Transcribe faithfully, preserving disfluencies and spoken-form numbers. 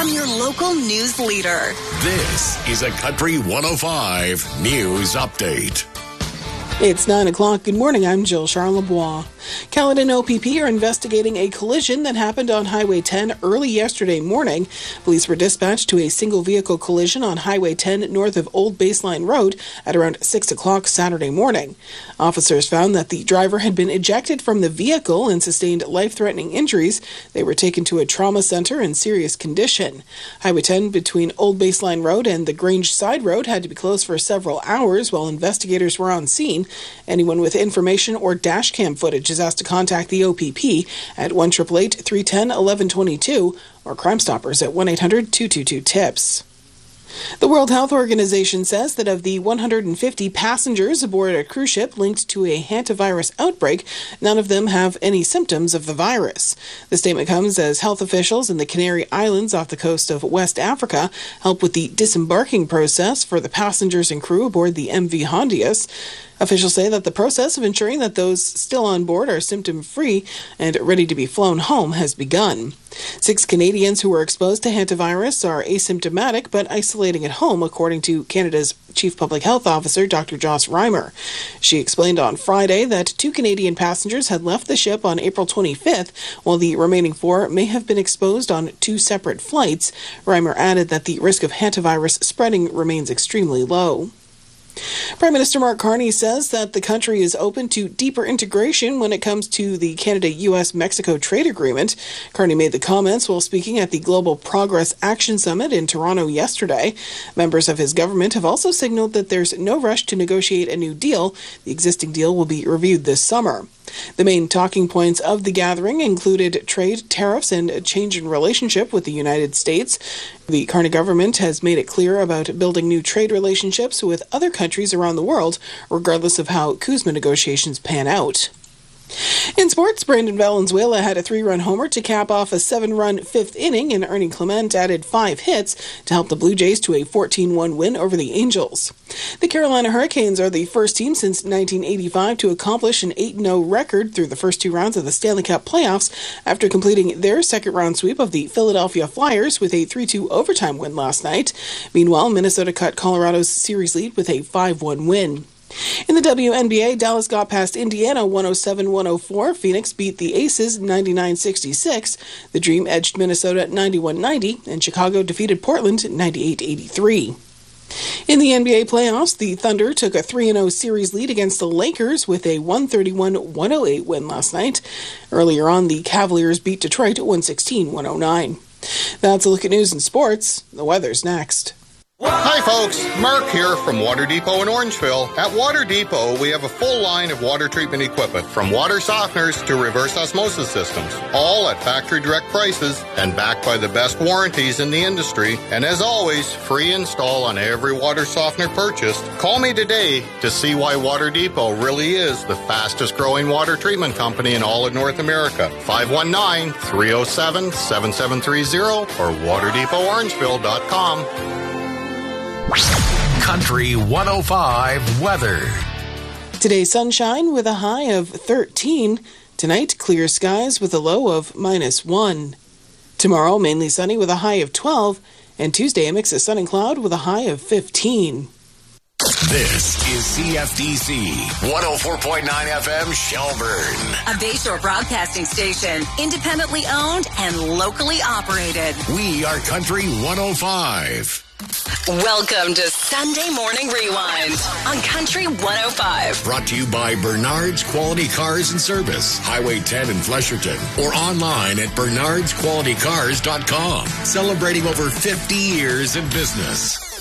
from your local news leader. This is a Country one oh five News Update. It's nine o'clock. Good morning. I'm Jill Charlebois. Caledon O P P are investigating a collision that happened on Highway ten early yesterday morning. Police were dispatched to a single-vehicle collision on Highway ten north of Old Baseline Road at around six o'clock Saturday morning. Officers found that the driver had been ejected from the vehicle and sustained life-threatening injuries. They were taken to a trauma center in serious condition. Highway ten between Old Baseline Road and the Grange Side Road had to be closed for several hours while investigators were on scene. Anyone with information or dash cam footage is asked to contact the O P P at one eight eight eight, three one zero, one one two two or Crime Stoppers at one eight hundred, two two two, TIPS. The World Health Organization says that of the one hundred fifty passengers aboard a cruise ship linked to a hantavirus outbreak, none of them have any symptoms of the virus. The statement comes as health officials in the Canary Islands off the coast of West Africa help with the disembarking process for the passengers and crew aboard the M V Hondius. Officials say that the process of ensuring that those still on board are symptom-free and ready to be flown home has begun. Six Canadians who were exposed to hantavirus are asymptomatic but isolating at home, according to Canada's Chief Public Health Officer, Doctor Joss Reimer. She explained on Friday that two Canadian passengers had left the ship on April twenty-fifth, while the remaining four may have been exposed on two separate flights. Reimer added that the risk of hantavirus spreading remains extremely low. Prime Minister Mark Carney says that the country is open to deeper integration when it comes to the Canada-U S Mexico trade agreement. Carney made the comments while speaking at the Global Progress Action Summit in Toronto yesterday. Members of his government have also signaled that there's no rush to negotiate a new deal. The existing deal will be reviewed this summer. The main talking points of the gathering included trade, tariffs, and a change in relationship with the United States. The Carney government has made it clear about building new trade relationships with other countries around the world, regardless of how CUSMA negotiations pan out. In sports, Brandon Valenzuela had a three-run homer to cap off a seven-run fifth inning, and Ernie Clement added five hits to help the Blue Jays to a fourteen one win over the Angels. The Carolina Hurricanes are the first team since nineteen eighty-five to accomplish an eight and oh record through the first two rounds of the Stanley Cup playoffs after completing their second-round sweep of the Philadelphia Flyers with a three two overtime win last night. Meanwhile, Minnesota cut Colorado's series lead with a five one win. In the W N B A, Dallas got past Indiana one oh seven one oh four. Phoenix beat the Aces ninety-nine sixty-six. The Dream edged Minnesota ninety-one ninety, and Chicago defeated Portland ninety-eight eighty-three. In the N B A playoffs, the Thunder took a three and oh series lead against the Lakers with a one thirty-one one oh eight win last night. Earlier on, the Cavaliers beat Detroit one sixteen one oh nine. That's a look at news and sports. The weather's next. Hi folks, Mark here from Water Depot in Orangeville. At Water Depot, we have a full line of water treatment equipment, from water softeners to reverse osmosis systems, all at factory direct prices and backed by the best warranties in the industry. And as always, free install on every water softener purchased. Call me today to see why Water Depot really is the fastest growing water treatment company in all of North America. five one nine, three oh seven, seven seven three oh or water depot orangeville dot com. Country one oh five weather. Today, sunshine with a high of thirteen. Tonight, clear skies with a low of minus one. Tomorrow, mainly sunny with a high of twelve. And Tuesday, a mix of sun and cloud with a high of fifteen. This is C F D C one oh four point nine F M Shelburne. A Bayshore broadcasting station, independently owned and locally operated. We are Country one oh five. Welcome to Sunday Morning Rewind on Country one oh five. Brought to you by Bernard's Quality Cars and Service, Highway ten in Flesherton, or online at bernards quality cars dot com. Celebrating over fifty years in business.